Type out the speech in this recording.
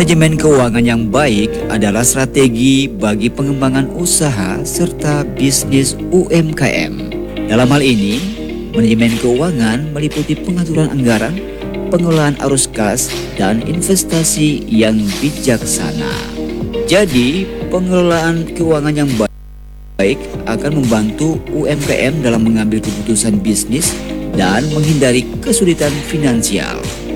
Manajemen keuangan yang baik adalah strategi bagi pengembangan usaha serta bisnis UMKM. Dalam hal ini, manajemen keuangan meliputi pengaturan anggaran, pengelolaan arus kas, dan investasi yang bijaksana. Jadi, pengelolaan keuangan yang baik akan membantu UMKM dalam mengambil keputusan bisnis dan menghindari kesulitan finansial.